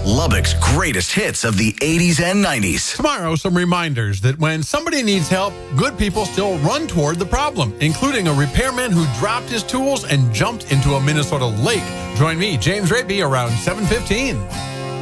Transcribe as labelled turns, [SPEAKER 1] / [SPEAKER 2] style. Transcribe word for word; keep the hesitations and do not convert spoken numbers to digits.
[SPEAKER 1] Lubbock's greatest hits of the eighties and nineties.
[SPEAKER 2] Tomorrow, some reminders that when somebody needs help, good people still run toward the problem, including a repairman who dropped his tools and jumped into a Minnesota lake. Join me, James Raby, around seven fifteen.